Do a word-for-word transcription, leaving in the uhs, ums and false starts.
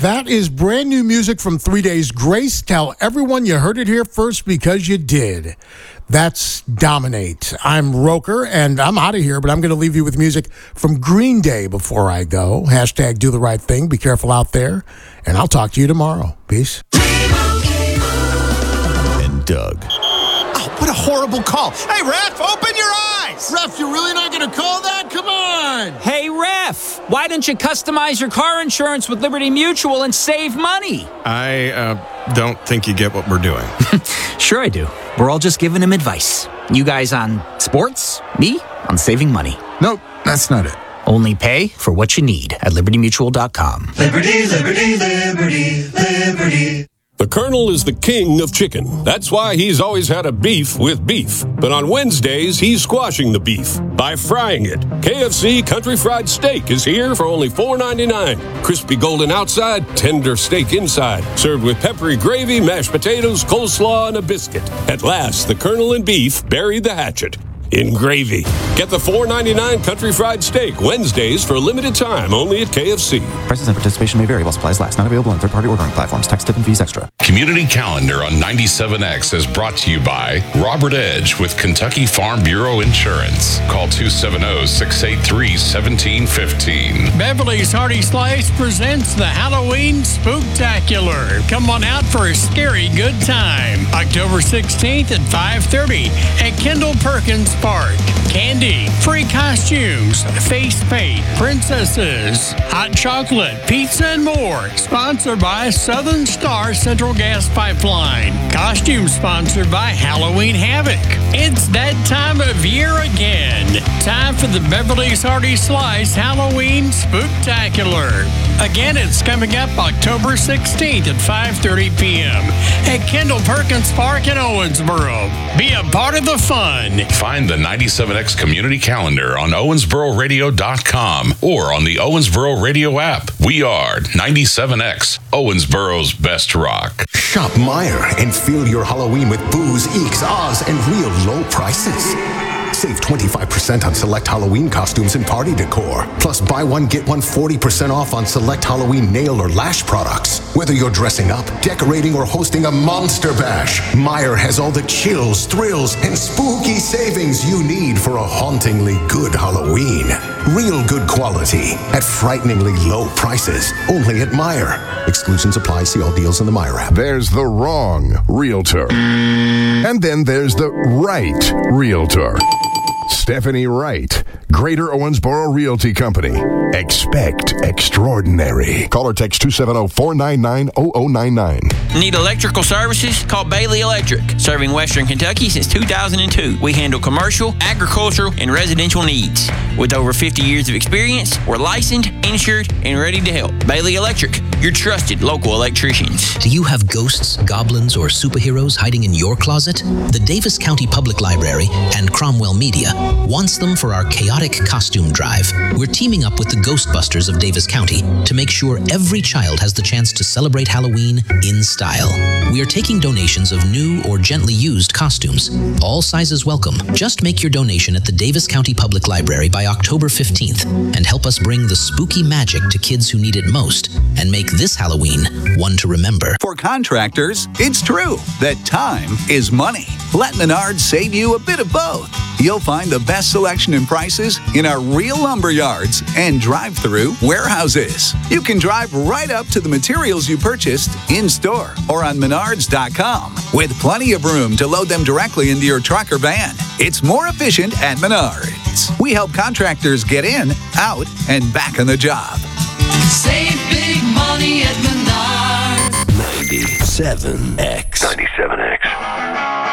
That is brand new music from Three Days Grace. Tell everyone you heard it here first because you did. That's Dominate. I'm Roker, and I'm out of here, but I'm going to leave you with music from Green Day before I go. Hashtag do the right thing. Be careful out there, and I'll talk to you tomorrow. Peace. And Doug. Oh, what a horrible call. Hey, ref, open your eyes. Ref, you're really not going to call that? Come on. Hey, ref, why don't you customize your car insurance with Liberty Mutual and save money? I uh, don't think you get what we're doing. Sure I do. We're all just giving him advice. You guys on sports, me on saving money. Nope, that's not it. Only pay for what you need at liberty mutual dot com. Liberty, liberty, liberty, liberty. The Colonel is the king of chicken. That's why he's always had a beef with beef. But on Wednesdays, he's squashing the beef by frying it. K F C Country Fried Steak is here for only four ninety-nine. Crispy golden outside, tender steak inside. Served with peppery gravy, mashed potatoes, coleslaw, and a biscuit. At last, the Colonel and beef buried the hatchet in gravy. Get the four ninety-nine Country Fried Steak Wednesdays for a limited time only at K F C. Prices and participation may vary while supplies last. Not available on third-party ordering platforms. Tax, tip, and fees extra. Community Calendar on ninety-seven X is brought to you by Robert Edge with Kentucky Farm Bureau Insurance. Call two seven zero, six eight three, one seven one five. Beverly's Hearty Slice presents the Halloween Spooktacular. Come on out for a scary good time. October sixteenth at five thirty at Kendall Perkins Park. Candy, free costumes, face paint, princesses, hot chocolate, pizza, and more. Sponsored by Southern Star Central Gas Pipeline. Costume sponsored by Halloween Havoc. It's that time of year again. Time for the Beverly's Hearty Slice Halloween Spooktacular. Again, it's coming up October sixteenth at five thirty p.m. at Kendall Perkins Park in Owensboro. Be a part of the fun. Find the ninety-seven X Community Calendar on owensboro radio dot com or on the Owensboro Radio app. We are ninety-seven X, Owensboro's best rock. Shop Meijer and fill your Halloween with booze, eeks, ahs, and real low prices. Save twenty-five percent on select Halloween costumes and party decor. Plus, buy one, get one forty percent off on select Halloween nail or lash products. Whether you're dressing up, decorating, or hosting a monster bash, Meijer has all the chills, thrills, and spooky savings you need for a hauntingly good Halloween. Real good quality at frighteningly low prices. Only at Meijer. Exclusions apply. See all deals in the Meijer app. There's the wrong realtor. And then there's the right realtor. Stephanie Wright, Greater Owensboro Realty Company. Expect extraordinary. Call or text two seven zero, four nine nine, zero zero nine nine. Need electrical services? Call Bailey Electric. Serving Western Kentucky since two thousand two. We handle commercial, agricultural, and residential needs. With over fifty years of experience, we're licensed, insured, and ready to help. Bailey Electric, your trusted local electricians. Do you have ghosts, goblins, or superheroes hiding in your closet? The Davis County Public Library and Cromwell Media wants them for our chaotic costume drive. We're teaming up with the Ghostbusters of Davis County to make sure every child has the chance to celebrate Halloween in style. We are taking donations of new or gently used costumes. All sizes welcome. Just make your donation at the Davis County Public Library by October fifteenth and help us bring the spooky magic to kids who need it most and make this Halloween one to remember. For contractors, it's true that time is money. Let Menards save you a bit of both. You'll find the best selection and prices in our real lumber yards and drive-through warehouses. You can drive right up to the materials you purchased in-store or on menards dot com with plenty of room to load them directly into your truck or van. It's more efficient at Menards. We help contractors get in, out, and back on the job. Save big money at Menards. ninety-seven X. ninety-seven